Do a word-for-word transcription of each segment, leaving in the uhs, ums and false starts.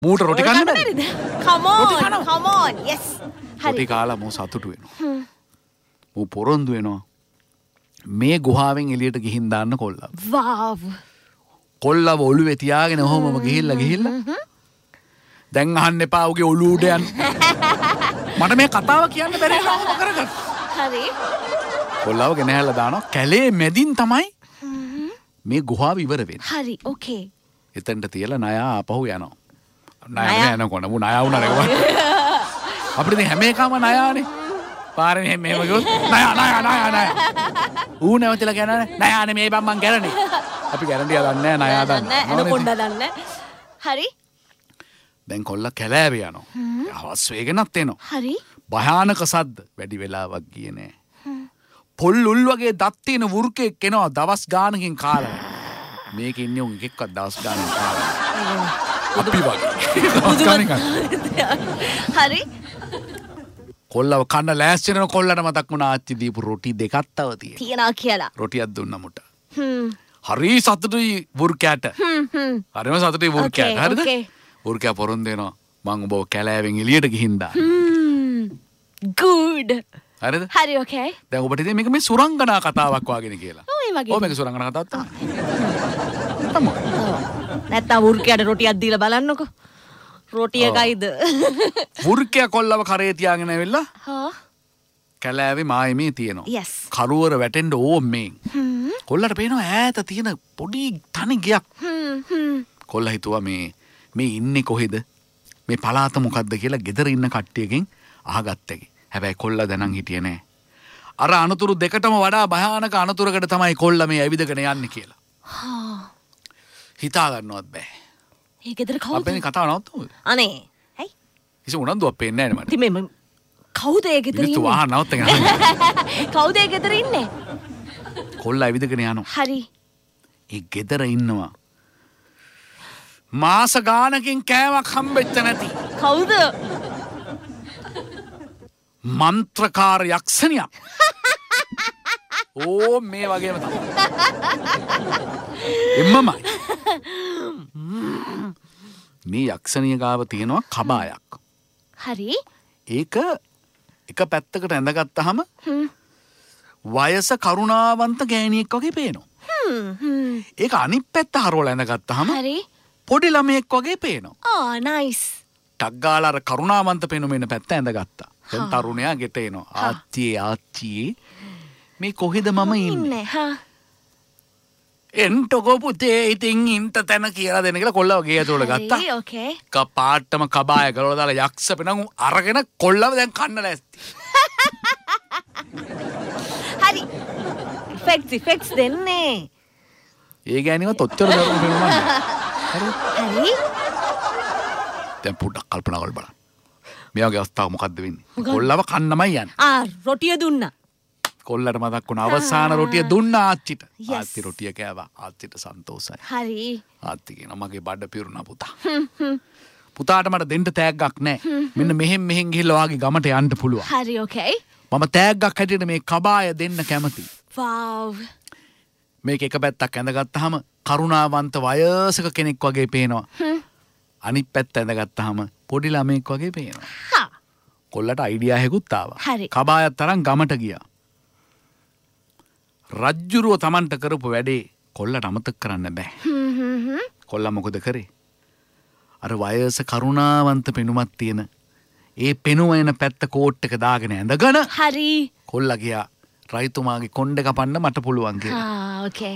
මූට රොටි කන්න බැරිද? Come on, come on. Yes. රොටි කාලා මෝ සතුටු වෙනවා. මෝ පොරොන්දු වෙනවා. මේ ගුහාවෙන් එළියට ගිහින් දාන්න කොල්ලව. Wow. කොල්ලව ඔළුවේ තියාගෙන ඔහොමම ගිහිල්ලා ගිහිල්ලා. දැන් අහන්න එපා උගේ ඔළුව උඩ යන්න. මට මේ කතාව කියන්න බැරි නම කරගන්න. හරි. කොල්ලව ගෙනහැල්ලා දානවා. කැලේ මැදින් තමයි මේ ගුහාව ඉවර වෙන්නේ. හරි. Okay. එතනට තියලා ණයා ආපහු යනවා. ණයා යනකොට මු ණයා වුණා නේ. අපිට ඉතින් හැම එකම ණයානේ. පාරේ මෙහෙම ගියොත් ණයා ණයා ණයා ණයා. ඌ නැවතිලා කියනනේ ණයානේ මේ බම් මං ගැරනේ. අපි ගැරන්ටිය දන්නේ නැහැ ණයා දන්නේ. නෑ කොණ්ඩා දන්නේ. හරි. දැන් කොල්ලා කැලෑවේ යනවා. හවස් වේගෙනත් එනවා. හරි. භයානක සද්ද වැඩි වෙලාවක් ගියේ නෑ. පොල් උල් වගේ දත් තියෙන වෘකෙක් එනවා දවස් ගානකින් කාලා. මේක ඉන්නේ උන් එකෙක්වත් දවස් ගානකින් කාලා. අපි වගේ. හරි. කොල්ලව කන්න ලෑස්ති වෙන කොල්ලට මතක් වුණා ආච්චි දීපු රොටි දෙකක් තව තියෙනවා. තියනවා කියලා. රොටියක් දුන්න මුට. හ්ම්. හරි සතුටුයි වෘකයට. හ්ම් හ්ම්. හරිම සතුටුයි වෘකයට. හරිද? වෘකයා පොරොන්දු වෙනවා. මං ඔබව කැලෑවෙන් එළියට ගිහින් දාන්න. හ්ම්. good. හරිද? හරි okay. දැන් ඔබට ඉතින් මේක මේ සුරංගනා කතාවක් වගේනේ කියලා. ඔය වගේ. ඔව් මේක සුරංගනා කතාවක් තමයි. තමයි. නැත්තම් වෘකයට රොටියක් දීලා බලන්නකෝ. රොටිය කයිද? වෘකයා කොල්ලව කරේ තියාගෙන ඇවිල්ලා හා කැලෑවේ මායමේ තියෙනවා. yes. කරුවර වැටෙන්න ඕම් මේ. හ්ම්. කොල්ලට පේනවා ඈත තියෙන පොඩි තනි ගයක්. හ්ම් හ්ම්. කොල්ලා හිතුවා මේ මේ ඉන්නේ කොහෙද? මේ පළාත මොකද්ද කියලා ගෙදර ඉන්න කට්ටියකින් අහගත්තේ. හැබැයි කොල්ලා දැනන් හිටියේ නෑ. අර අනතුරු දෙකටම වඩා භයානක අනතුරකට තමයි කොල්ලා මේ ඇවිදගෙන යන්නේ කියලා. හා. හිතා ගන්නවත් බෑ. ඒ ගෙදර කවුද? අපේ කතාව නවත්තමුද? අනේ. ඇයි? කිසි උනන්දුවක් පේන්නේ නෑනේ මට. ඉතින් මේ කවුද ඒ ගෙදර මිනිස්සු ඉන්නේ? වාහන නවත්තගෙන. කවුද ඒ ගෙදර ඉන්නේ? කොල්ලා ඇවිදගෙන යනවා. හරි. ඒ ගෙදර ඉන්නවා. මාස ගානකින් කෑමක් හම්බෙච්ච නැති. කවුද? මන්ත්‍රකාර යක්ෂණියක්. ඕ මේ වගේම තමයි. එම්මමයි. මේ යක්ෂණිය ගාව තියෙනවා කබායක්. හරි. ඒක එක පැත්තකට ඇඳගත්තාම වයස කරුණාවන්ත ගෑණියෙක් වගේ පේනවා. හ්ම් හ්ම්. ඒක අනිත් පැත්ත හරවලා ඇඳගත්තාම හරි. පොඩි ළමයෙක් වගේ පේනවා. ආ nice. ටක් ගාලා අර කරුණාවන්ත පෙනුමෙන පැත්ත ඇඳගත්තා. දැන් තරුණයා ගෙට එනවා. ආච්චියේ ආච්චියේ මේ කොහෙද මම ඉන්නේ? හා. එන්ටකෝ පුතේ ඉතින් ඉන්ට තැන කියලා දෙන්න කියලා කොල්ලව ගේ ඇතුළට ගත්තා. හරි okay. කපාටම කබාය ගලවලා දාලා යක්ෂ පෙනඟු අරගෙන කොල්ලව දැන් කන්න ලෑස්ති. හරි. effects effects දෙන්නේ. ඒ ගෑණිවත් ඔච්චර දරුණු පෙනුමක් නෑ. හරි. හරි. දැන් පොඩ්ඩක් කල්පනා කරලා බලන්න. මේ වගේ අවස්ථාවක් මොකද්ද වෙන්නේ? කොල්ලව කන්නමයි යන්නේ. ආ රොටිය දුන්නා. කොල්ලට මතක් වුණා අවසාන රොටිය දුන්නා ආච්චිට. ආච්චි රොටිය කෑවා. ආච්චිට සන්තෝෂයි. හරි. ආච්චි කියනවා මගේ බඩ පිරුණා පුතා. පුතාට මට දෙන්න තෑග්ගක් නැහැ. මෙන්න මෙහෙන් මෙහෙන් ගිහිල්ලා වාගේ ගමට යන්න පුළුවන්. හරි okay. මම තෑග්ගක් හැටියට මේ කබාය දෙන්න කැමතියි. wow. මේක එක පැත්තක් ඇඳගත්තාම කරුණාවන්ත වයසක කෙනෙක් වගේ පේනවා. අනිත් පැත්ත ඇඳගත්තාම පොඩි ළමෙක් වගේ පේනවා. හා. කොල්ලට අයිඩියා එකකුත් ආවා. හරි. කබායත් තරම් ගමට ගියා. රජ්ජුරුව Tamanට කරපු වැඩේ කොල්ලට අමතක කරන්න බෑ. හ්ම් හ්ම් හ්ම්. කොල්ලා මොකද කරේ? අර වයස කරුණාවන්ත පෙනුමක් තියෙන ඒ පෙනුම එන පැත්ත කෝට් එක දාගෙන ඇඳගෙන හරි. කොල්ලා ගියා රයිතුමාගේ කොණ්ඩේ කපන්න මට පුළුවන් කියලා. ආ okay.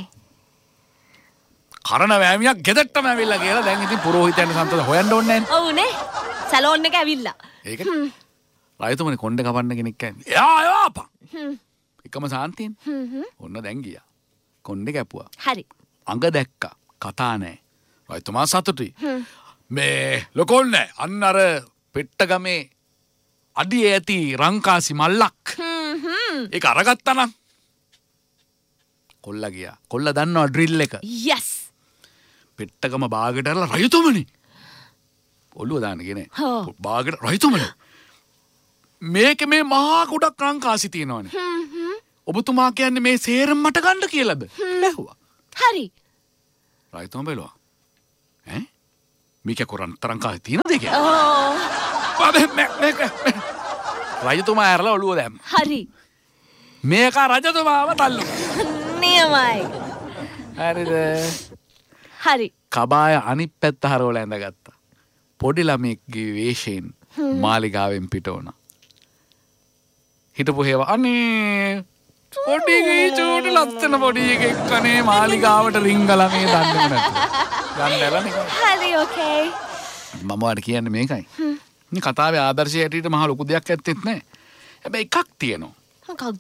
කරන වෑමියක් ගෙදරටම ඇවිල්ලා කියලා දැන් ඉතින් පුරෝහිතයන් සන්තෝෂ හොයන්න ඕනේ නැහැ. ඔව් නේ. සැලෝන් එක ඇවිල්ලා. ඒක රයිතුමනේ කොණ්ඩේ කපන්න කෙනෙක් ඇවිත්. එයා එයා අපා. හ්ම්. එකම සාන්තියෙන්. හ්ම් හ්ම්. ඔන්න දැන් ගියා. කොණ්ඩේ කැපුවා. හරි. අඟ දැක්කා. කතා නැහැ. රයිතුමා සතුටුයි. මේ ලොකෝන්නේ අන්න අර පෙට්ටගමේ අඩියේ ඇති රංකාසි මල්ලක්. හ්ම් හ්ම්. ඒක අරගත්තා නම් කොල්ලා ගියා. කොල්ලා දන්නවා ඩ්‍රිල් එක. yes. පෙට්ටගම බාගට අරලා රයිතුමනි. ඔළුව දාන්න ගෙන. බාගට රයිතුමනි. මේක මේ මහා කුඩක් රංකාසි තියෙනවනේ. හ්ම් හ්ම්. ඔබතුමා කියන්නේ මේ සේරම මට ගන්න කියලාද? ඇහුවා. හරි. රයිතුමා බැලුවා. ඈ මේක කරන් තරම් කාලේ තියෙනද ඒක? ඕ. බබේ මේක රජතුමා ඇරලා ඔළුව දැම්ම. හරි. මේක රජතුමාව තල්ලු. නියමයි. හරිද? හරි. කබාය අනිත් පැත්ත හරවලා ඇඳගත්තා. පොඩි ළමෙක්ගේ වේශයෙන් මාලිගාවෙන් පිට වුණා. හිටපු හේවා අනේ පොඩි චූටි ලස්සන පොඩි එකෙක් කනේ මාලිගාවට රිංගලා මේ දන්නේම නැතුව. යන්නලා නිකන්. හරි ඕකේ. මම ඔයාලට කියන්නේ මේකයි. මේ කතාවේ ආදර්ශය හැටියට මහ ලොකු දෙයක් ඇත්තෙත් නැහැ. හැබැයි එකක් තියෙනවා. මොකක්ද?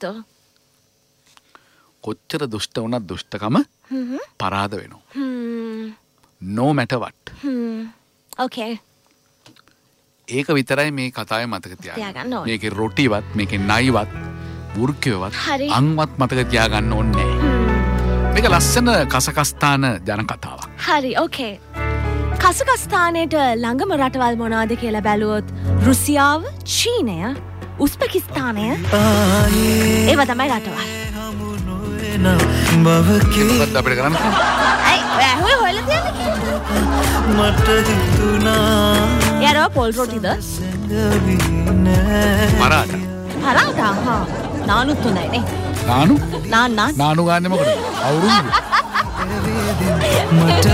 කොච්චර දුෂ්ට වුණත් දුෂ්ටකම පරාද වෙනවා. හ්ම්. no matter what. හ්ම්. ඕකේ. ඒක විතරයි මේ කතාවේ මතක තියාගන්න. තියාගන්න ඕනේ. මේකේ රොටිවත්, මේකේ නයිවත්, වෘක්කයවත් හරි. අන්වත් මතක තියාගන්න ඕනේ නැහැ. මේක ලස්සන කසකස්ථාන ජන කතාවක්. හරි ඕකේ. කසකස්ථානයට ළඟම රටවල් මොනවාද කියලා බැලුවොත් රුසියාව, චීනය, උස්බෙකිස්තානය ඒවා තමයි රටවල්. මොකක්ද අපිට කරන්න තියෙන්නේ? අයි ඔය ඇහුවේ හොයලා තියන්නේ මට හිතුණා යාරෝ පොල් රොටිද? පරාද. පරාදා හා නානුත් හොඳයි නේ. නානු? නාන් නාන් නානු ගන්නේ මොකටද? අවුරුදු. මට